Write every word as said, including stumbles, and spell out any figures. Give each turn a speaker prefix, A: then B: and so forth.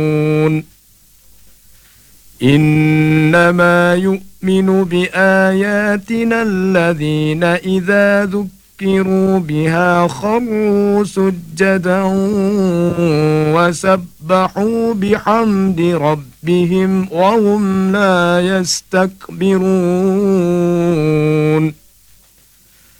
A: إنما يؤمن بآياتنا الذين إذا ذكروا بها خروا سجدا وسبحوا بحمد ربهم وهم لا يستكبرون